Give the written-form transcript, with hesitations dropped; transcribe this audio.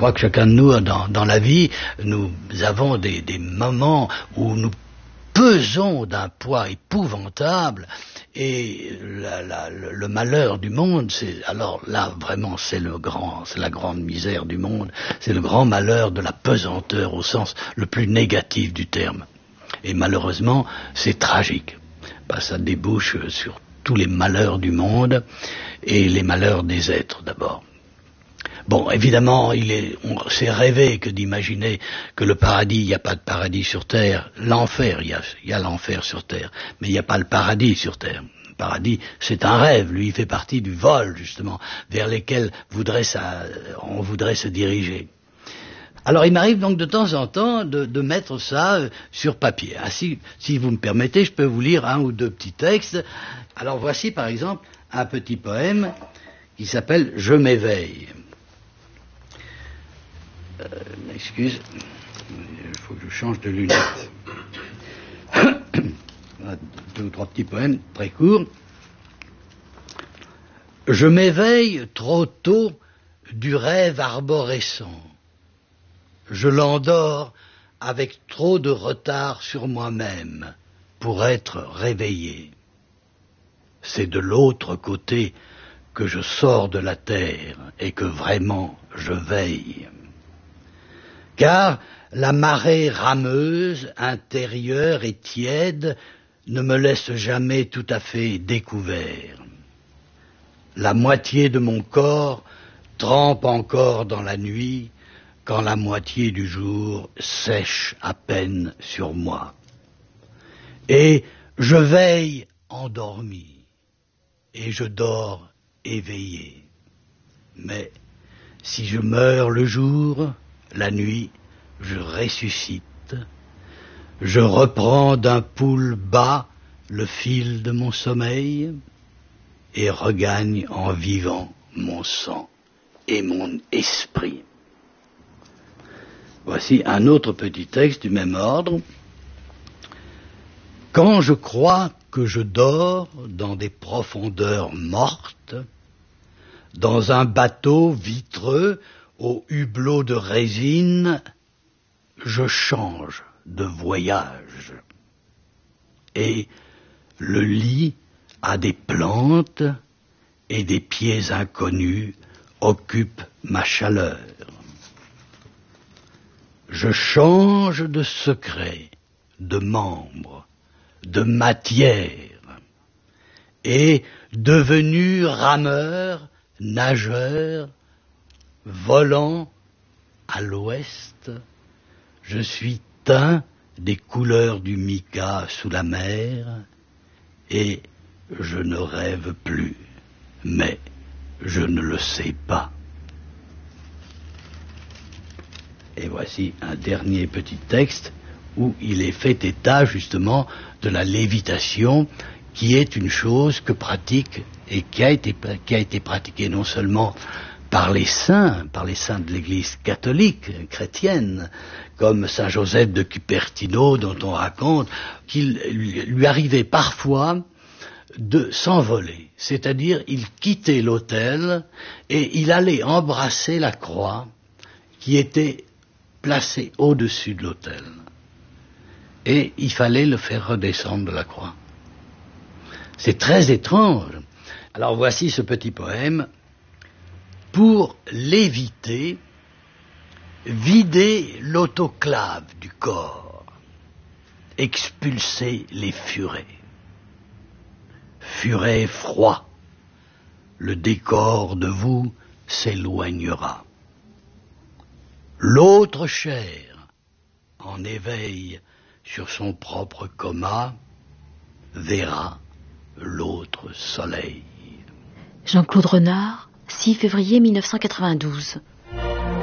crois que chacun de nous, dans la vie, nous avons des moments où nous pesons d'un poids épouvantable, et le malheur du monde, alors là vraiment c'est la grande misère du monde, c'est le grand malheur de la pesanteur au sens le plus négatif du terme. Et malheureusement, c'est tragique. Ça débouche sur tous les malheurs du monde et les malheurs des êtres d'abord. Bon, évidemment, on s'est rêvé que d'imaginer que le paradis, il n'y a pas de paradis sur terre. L'enfer, il y a l'enfer sur terre, mais il n'y a pas le paradis sur terre. Le paradis, c'est un rêve, lui, il fait partie du vol, justement, vers lesquels on voudrait se diriger. Alors, il m'arrive donc de temps en temps de mettre ça sur papier. Ah, si vous me permettez, je peux vous lire un ou deux petits textes. Alors, voici, par exemple, un petit poème qui s'appelle « Je m'éveille ». Excuse, il faut que je change de lunettes. Deux ou trois petits poèmes très courts. Je m'éveille trop tôt du rêve arborescent. Je l'endors avec trop de retard sur moi-même pour être réveillé. C'est de l'autre côté que je sors de la terre et que vraiment je veille. Car la marée rameuse, intérieure et tiède ne me laisse jamais tout à fait découvert. La moitié de mon corps trempe encore dans la nuit quand la moitié du jour sèche à peine sur moi. Et je veille endormi et je dors éveillé. Mais si je meurs le jour, la nuit, je ressuscite, je reprends d'un pouls bas le fil de mon sommeil et regagne en vivant mon sang et mon esprit. Voici un autre petit texte du même ordre. Quand je crois que je dors dans des profondeurs mortes, dans un bateau vitreux au hublot de résine, je change de voyage. Et le lit à des plantes et des pieds inconnus occupe ma chaleur. Je change de secret, de membres, de matière, et devenu rameur, nageur, volant à l'ouest, je suis teint des couleurs du mica sous la mer, et je ne rêve plus, mais je ne le sais pas. Et voici un dernier petit texte où il est fait état justement de la lévitation, qui est une chose que pratique et qui a été pratiquée non seulement par les saints de l'Église catholique, chrétienne, comme Saint Joseph de Cupertino, dont on raconte qu'il lui arrivait parfois de s'envoler, c'est-à-dire il quittait l'autel et il allait embrasser la croix qui était placée au-dessus de l'autel. Et il fallait le faire redescendre de la croix. C'est très étrange. Alors voici ce petit poème. Pour l'éviter, vider l'autoclave du corps, expulser les furets. Furet froid, le décor de vous s'éloignera. L'autre chair, en éveil sur son propre coma, verra l'autre soleil. Jean-Claude Renard, 6 février 1992.